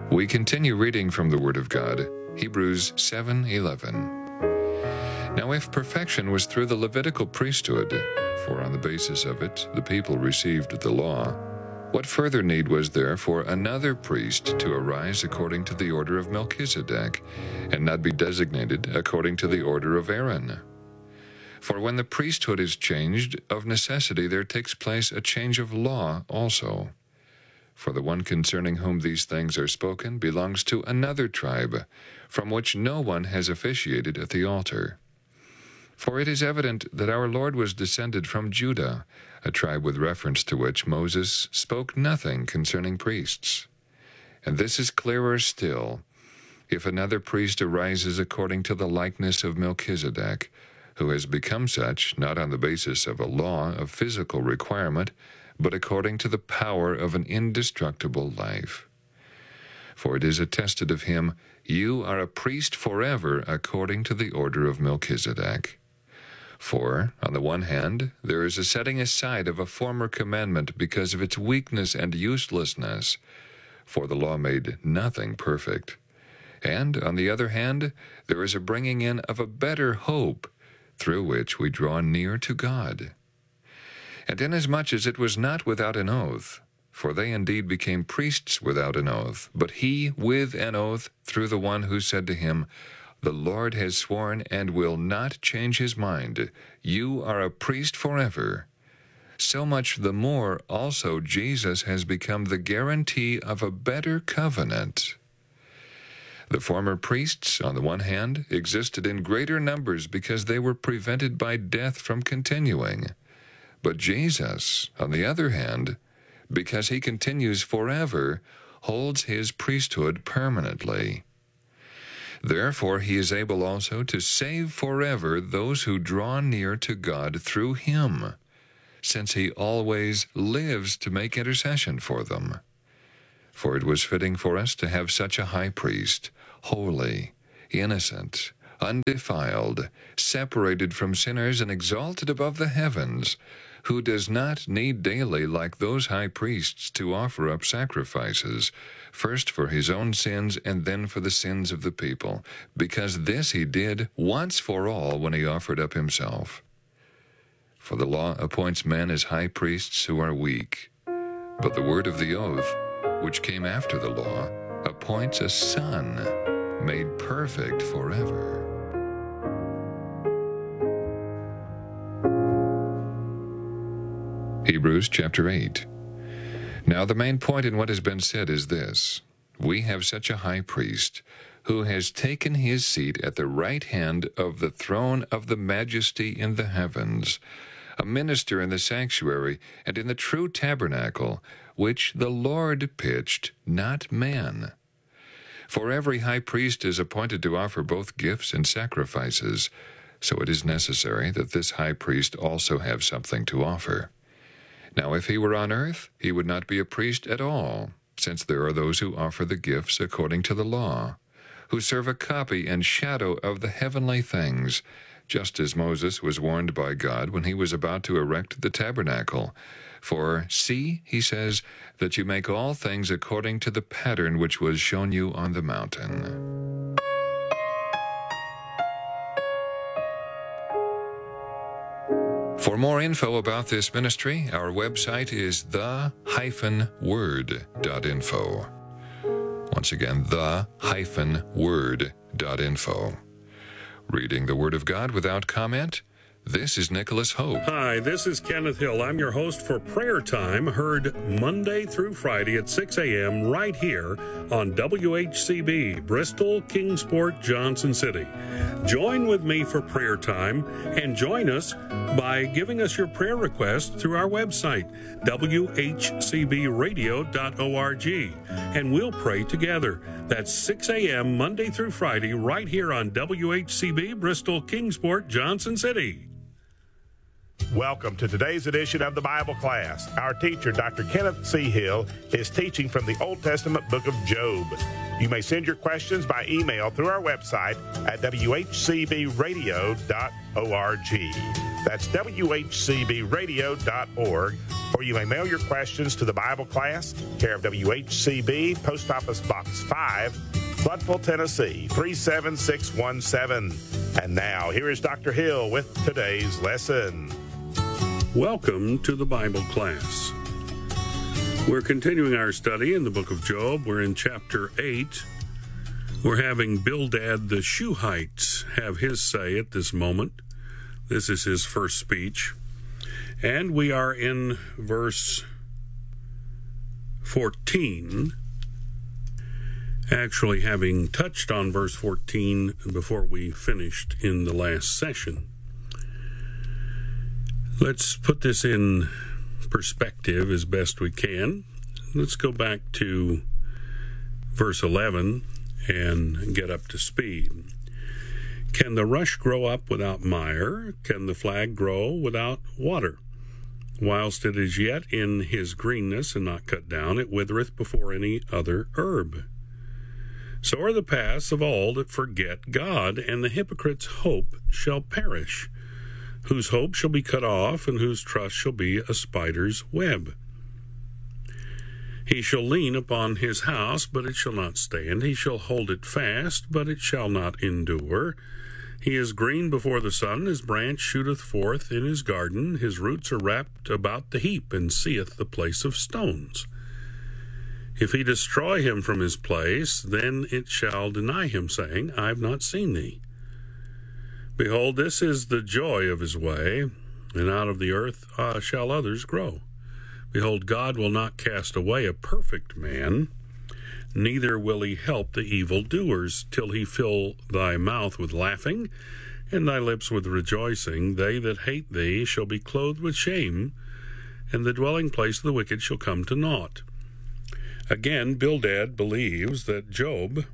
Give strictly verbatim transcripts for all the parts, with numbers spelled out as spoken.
We continue reading from the Word of God, Hebrews seven eleven. Now if perfection was through the Levitical priesthood, for on the basis of it the people received the law, what further need was there for another priest to arise according to the order of Melchizedek, and not be designated according to the order of Aaron? For when the priesthood is changed, of necessity there takes place a change of law also. For the one concerning whom these things are spoken belongs to another tribe, from which no one has officiated at the altar. For it is evident that our Lord was descended from Judah, a tribe with reference to which Moses spoke nothing concerning priests. And this is clearer still, if another priest arises according to the likeness of Melchizedek, who has become such not on the basis of a law of physical requirement, but according to the power of an indestructible life. For it is attested of him, "You are a priest forever according to the order of Melchizedek." For, on the one hand, there is a setting aside of a former commandment because of its weakness and uselessness, for the law made nothing perfect. And, on the other hand, there is a bringing in of a better hope, through which we draw near to God. And inasmuch as it was not without an oath, for they indeed became priests without an oath, but he with an oath through the one who said to him, "The Lord has sworn and will not change his mind. You are a priest forever." So much the more also Jesus has become the guarantee of a better covenant. The former priests, on the one hand, existed in greater numbers because they were prevented by death from continuing. But Jesus, on the other hand, because he continues forever, holds his priesthood permanently. Therefore he is able also to save forever those who draw near to God through him, since he always lives to make intercession for them. For it was fitting for us to have such a high priest, holy, innocent, undefiled, separated from sinners and exalted above the heavens, who does not need daily, like those high priests, to offer up sacrifices, first for his own sins and then for the sins of the people, because this he did once for all when he offered up himself. For the law appoints men as high priests who are weak, but the word of the oath, which came after the law, appoints a son made perfect forever. Hebrews chapter eight. Now the main point in what has been said is this: we have such a high priest, who has taken his seat at the right hand of the throne of the majesty in the heavens, a minister in the sanctuary and in the true tabernacle, which the Lord pitched, not man. For every high priest is appointed to offer both gifts and sacrifices, so it is necessary that this high priest also have something to offer. Now if he were on earth, he would not be a priest at all, since there are those who offer the gifts according to the law, who serve a copy and shadow of the heavenly things, just as Moses was warned by God when he was about to erect the tabernacle. For, see, he says, that you make all things according to the pattern which was shown you on the mountain. For more info about this ministry, our website is the dash word dot info. Once again, the dash word dot info. Reading the Word of God without comment, this is Nicholas Hope. Hi, this is Kenneth Hill. I'm your host for Prayer Time, heard Monday through Friday at six a.m. right here on W H C B, Bristol, Kingsport, Johnson City. Join with me for Prayer Time and join us by giving us your prayer requests through our website, w h c b radio dot org, and we'll pray together. That's six a.m. Monday through Friday right here on W H C B, Bristol, Kingsport, Johnson City. Welcome to today's edition of the Bible class. Our teacher, Doctor Kenneth C. Hill, is teaching from the Old Testament book of Job. You may send your questions by email through our website at w h c b radio dot org. That's w h c b radio dot org. Or you may mail your questions to the Bible Class, care of W H C B, Post Office Box five, Floodville, Tennessee, three seven six one seven. And now, here is Doctor Hill with today's lesson. Welcome to the Bible Class. We're continuing our study in the book of Job. We're in chapter eight. We're having Bildad the Shuhite have his say at this moment. This is his first speech. And we are in verse fourteen, actually having touched on verse fourteen before we finished in the last session. Let's put this in perspective as best we can. Let's go back to verse eleven and get up to speed. Can the rush grow up without mire? Can the flag grow without water? Whilst it is yet in his greenness and not cut down, it withereth before any other herb. So are the paths of all that forget God, and the hypocrite's hope shall perish, whose hope shall be cut off, and whose trust shall be a spider's web. He shall lean upon his house, but it shall not stand. He shall hold it fast, but it shall not endure. He is green before the sun, his branch shooteth forth in his garden. His roots are wrapped about the heap, and seeth the place of stones. If he destroy him from his place, then it shall deny him, saying, I have not seen thee. Behold, this is the joy of his way, and out of the earth uh, shall others grow. Behold, God will not cast away a perfect man, neither will he help the evildoers, till he fill thy mouth with laughing, and thy lips with rejoicing. They that hate thee shall be clothed with shame, and the dwelling place of the wicked shall come to naught. Again, Bildad believes that Job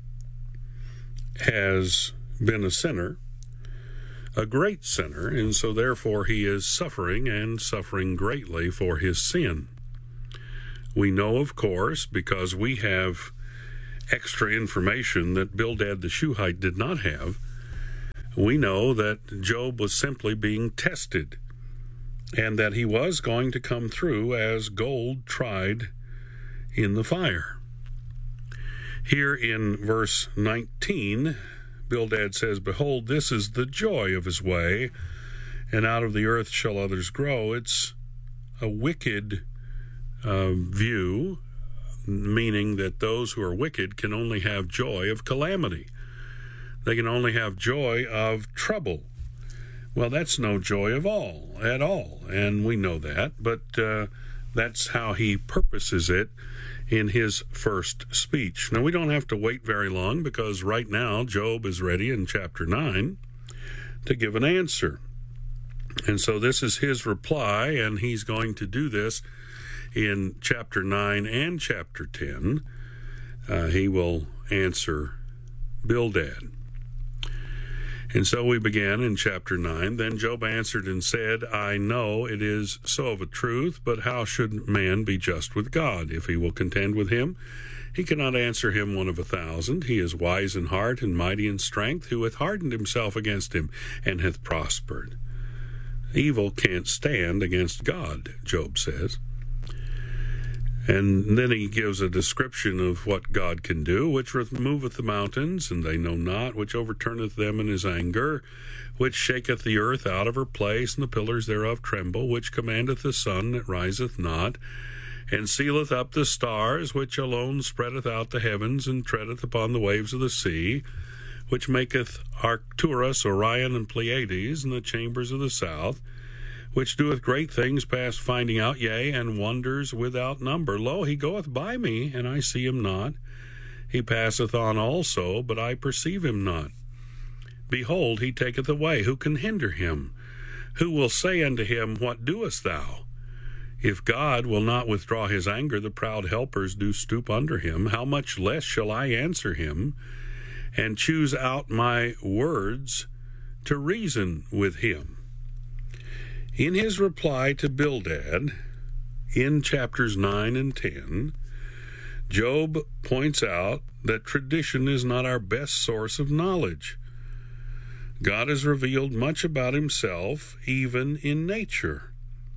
has been a sinner, a great sinner, and so therefore he is suffering, and suffering greatly for his sin. We know, of course, because we have extra information that Bildad the Shuhite did not have, we know that Job was simply being tested, and that he was going to come through as gold tried in the fire. Here in verse nineteen, Bildad says, Behold, this is the joy of his way, and out of the earth shall others grow. It's a wicked uh, view, meaning that those who are wicked can only have joy of calamity. They can only have joy of trouble. Well, that's no joy of all, at all, and we know that, but uh, that's how he purposes it in his first speech. Now, we don't have to wait very long, because right now Job is ready in chapter nine to give an answer. And so this is his reply, and he's going to do this in chapter nine and chapter ten. Uh, he will answer Bildad. And so we began in chapter nine. Then Job answered and said, I know it is so of a truth, but how should man be just with God? If he will contend with him, he cannot answer him one of a thousand. He is wise in heart and mighty in strength, who hath hardened himself against him and hath prospered. Evil can't stand against God, Job says. And then he gives a description of what God can do, which removeth the mountains, and they know not, which overturneth them in his anger, which shaketh the earth out of her place, and the pillars thereof tremble, which commandeth the sun that riseth not, and sealeth up the stars, which alone spreadeth out the heavens, and treadeth upon the waves of the sea, which maketh Arcturus, Orion, and Pleiades, and the chambers of the south, which doeth great things past finding out, yea, and wonders without number. Lo, he goeth by me, and I see him not. He passeth on also, but I perceive him not. Behold, he taketh away. Who can hinder him? Who will say unto him, What doest thou? If God will not withdraw his anger, the proud helpers do stoop under him. How much less shall I answer him, and choose out my words to reason with him? In his reply to Bildad, in chapters nine and ten, Job points out that tradition is not our best source of knowledge. God has revealed much about himself, even in nature.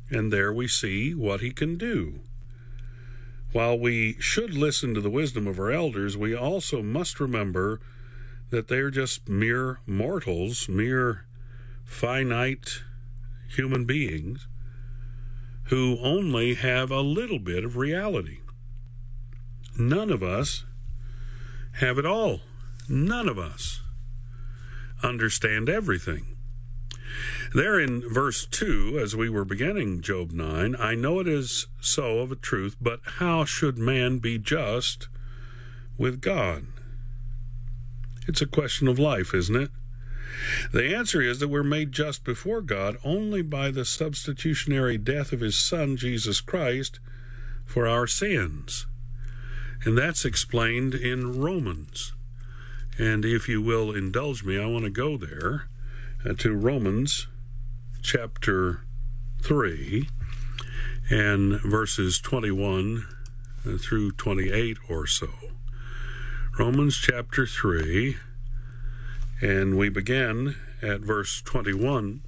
and there we see what he can do. While we should listen to the wisdom of our elders, we also must remember that they're just mere mortals, mere finite human beings who only have a little bit of reality. None of us have it all. None of us understand everything. There in verse two, as we were beginning Job nine, I know it is so of a truth, but how should man be just with God? It's a question of life, isn't it? The answer is that we're made just before God only by the substitutionary death of his Son, Jesus Christ, for our sins. And that's explained in Romans. And if you will indulge me, I want to go there uh, to Romans chapter three and verses twenty-one through twenty-eight or so. Romans chapter three, and we begin at verse twenty-one.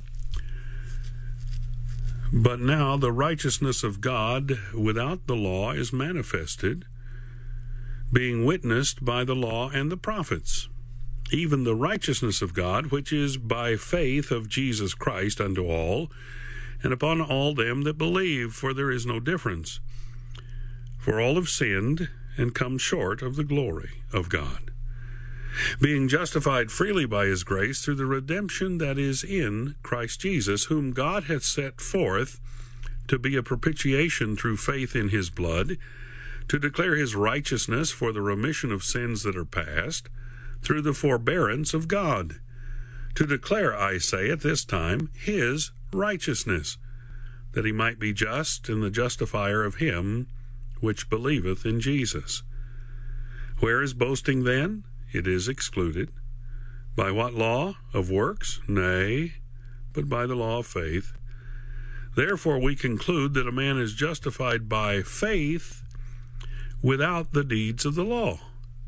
But now the righteousness of God without the law is manifested, being witnessed by the law and the prophets, even the righteousness of God, which is by faith of Jesus Christ unto all, and upon all them that believe, for there is no difference. For all have sinned and come short of the glory of God, being justified freely by his grace through the redemption that is in Christ Jesus, whom God hath set forth to be a propitiation through faith in his blood, to declare his righteousness for the remission of sins that are past, through the forbearance of God, to declare, I say, at this time, his righteousness, that he might be just and the justifier of him which believeth in Jesus. Where is boasting then? It is excluded. By what law? Of works? Nay, but by the law of faith. Therefore we conclude that a man is justified by faith without the deeds of the law.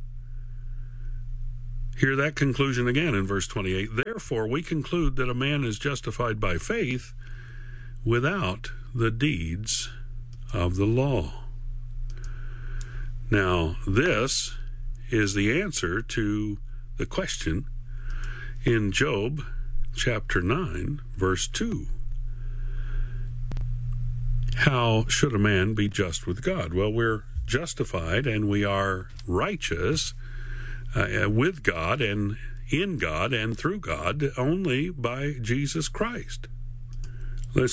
Hear that conclusion again in verse twenty-eight. Therefore we conclude that a man is justified by faith without the deeds of the law. Now, this is the answer to the question in Job chapter nine, verse two. How should a man be just with God? Well, we're justified and we are righteous uh, with God and in God and through God only by Jesus Christ.